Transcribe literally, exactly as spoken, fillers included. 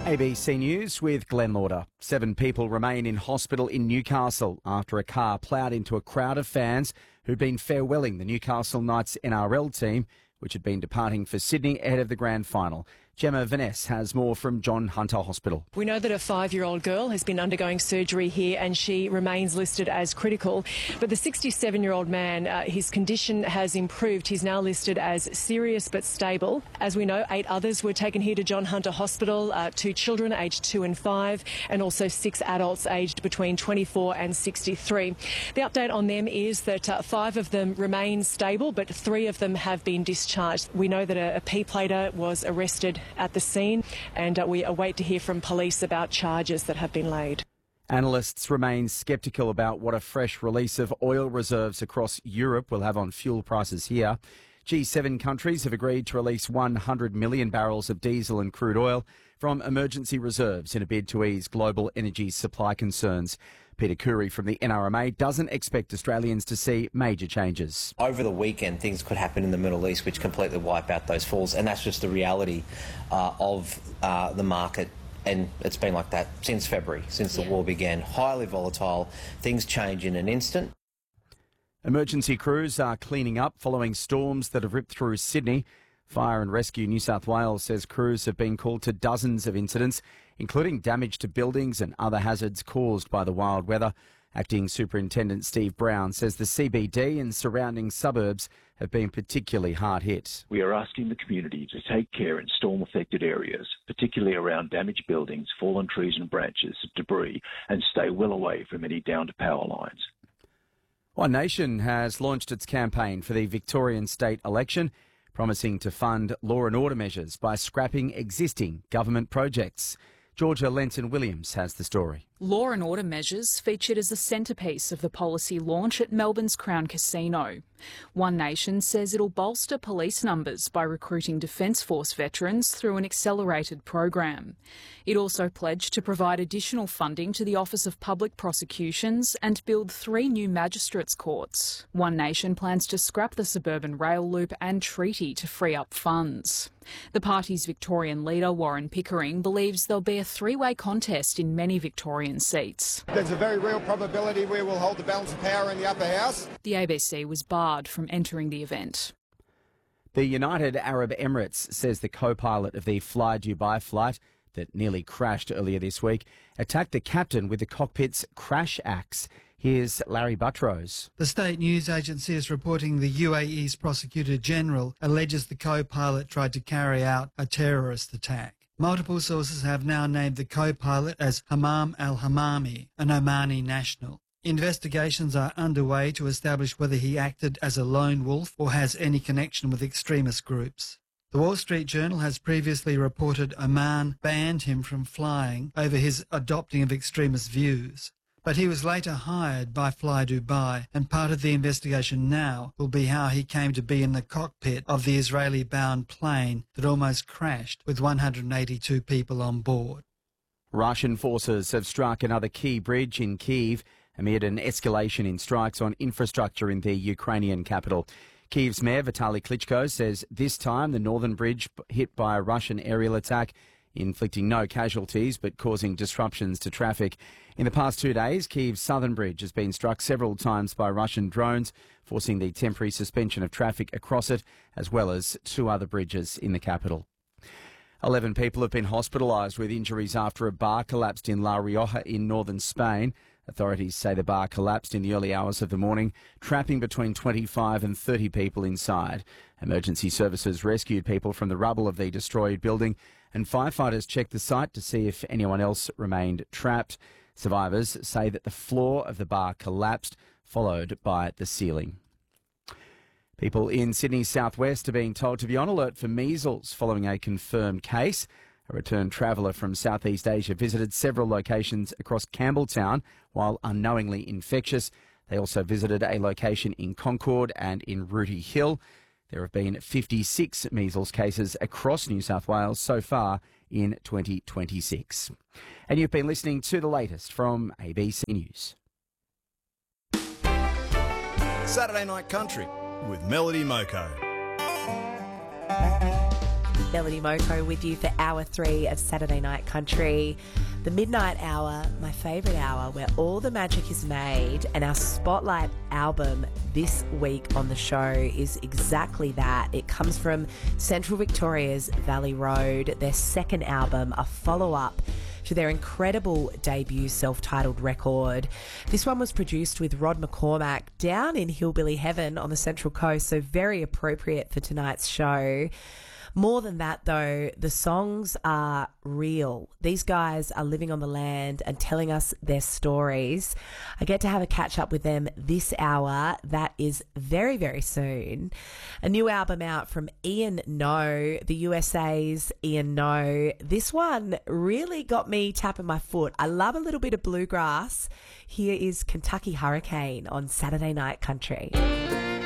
A B C News with Glenn Lauder. Seven people remain in hospital in Newcastle after a car ploughed into a crowd of fans who'd been farewelling the Newcastle Knights N R L team, which had been departing for Sydney ahead of the grand final. Gemma Vaness has more from John Hunter Hospital. We know that a five-year-old girl has been undergoing surgery here and she remains listed as critical. But the sixty-seven-year-old man, uh, his condition has improved. He's now listed as serious but stable. As we know, eight others were taken here to John Hunter Hospital, uh, two children aged two and five, and also six adults aged between twenty-four and sixty-three. The update on them is that uh, five of them remain stable, but three of them have been discharged. We know that a, a P-plater was arrested at the scene, and uh, we await to hear from police about charges that have been laid. Analysts remain sceptical about what a fresh release of oil reserves across Europe will have on fuel prices here. G seven countries have agreed to release one hundred million barrels of diesel and crude oil from emergency reserves in a bid to ease global energy supply concerns. Peter Curry from the N R M A doesn't expect Australians to see major changes. Over the weekend, things could happen in the Middle East which completely wipe out those falls, and that's just the reality uh, of uh, the market. And it's been like that since February, since yeah. the war began. Highly volatile. Things change in an instant. Emergency crews are cleaning up following storms that have ripped through Sydney. Fire and Rescue New South Wales says crews have been called to dozens of incidents, including damage to buildings and other hazards caused by the wild weather. Acting Superintendent Steve Brown says the C B D and surrounding suburbs have been particularly hard hit. We are asking the community to take care in storm-affected areas, particularly around damaged buildings, fallen trees and branches, debris, and stay well away from any downed power lines. One Nation has launched its campaign for the Victorian state election, promising to fund law and order measures by scrapping existing government projects. Georgia Lenton-Williams has the story. Law and order measures featured as the centrepiece of the policy launch at Melbourne's Crown Casino. One Nation says it'll bolster police numbers by recruiting Defence Force veterans through an accelerated program. It also pledged to provide additional funding to the Office of Public Prosecutions and build three new magistrates' courts. One Nation plans to scrap the suburban rail loop and treaty to free up funds. The party's Victorian leader, Warren Pickering, believes there'll be a three-way contest in many Victorian seats. There's a very real probability we will hold the balance of power in the upper house. The A B C was barred from entering the event. The United Arab Emirates says the co-pilot of the Fly Dubai flight that nearly crashed earlier this week attacked the captain with the cockpit's crash axe. Here's Larry Buttrose. The state news agency is reporting the U A E's Prosecutor General alleges the co-pilot tried to carry out a terrorist attack. Multiple sources have now named the co-pilot as Hammam al-Hammami, an Omani national. Investigations are underway to establish whether he acted as a lone wolf or has any connection with extremist groups. The Wall Street Journal has previously reported Oman banned him from flying over his adopting of extremist views. But he was later hired by Fly Dubai, and part of the investigation now will be how he came to be in the cockpit of the Israeli-bound plane that almost crashed with one hundred eighty-two people on board. Russian forces have struck another key bridge in Kyiv amid an escalation in strikes on infrastructure in the Ukrainian capital. Kyiv's mayor Vitaly Klitschko says this time the northern bridge hit by a Russian aerial attack, inflicting no casualties but causing disruptions to traffic. In the past two days, Kyiv's southern bridge has been struck several times by Russian drones, forcing the temporary suspension of traffic across it, as well as two other bridges in the capital. Eleven people have been hospitalised with injuries after a bar collapsed in La Rioja in northern Spain. Authorities say the bar collapsed in the early hours of the morning, trapping between twenty-five and thirty people inside. Emergency services rescued people from the rubble of the destroyed building, and firefighters checked the site to see if anyone else remained trapped. Survivors say that the floor of the bar collapsed, followed by the ceiling. People in Sydney's southwest are being told to be on alert for measles following a confirmed case. A returned traveller from Southeast Asia visited several locations across Campbelltown while unknowingly infectious. They also visited a location in Concord and in Rooty Hill. There have been fifty-six measles cases across New South Wales so far in twenty twenty-six. And you've been listening to the latest from A B C News. Saturday Night Country with Melody Moko. Melanie Moko with you for hour three of Saturday Night Country. The midnight hour, my favourite hour, where all the magic is made, and our spotlight album this week on the show is exactly that. It comes from Central Victoria's Valley Road, their second album, a follow-up to their incredible debut self-titled record. This one was produced with Rod McCormack down in Hillbilly Heaven on the Central Coast, so very appropriate for tonight's show. More than that, though, the songs are real. These guys are living on the land and telling us their stories. I get to have a catch up with them this hour. That is very, very soon. A new album out from Ian No, the U S A's Ian No. This one really got me tapping my foot. I love a little bit of bluegrass. Here is Kentucky Hurricane on Saturday Night Country.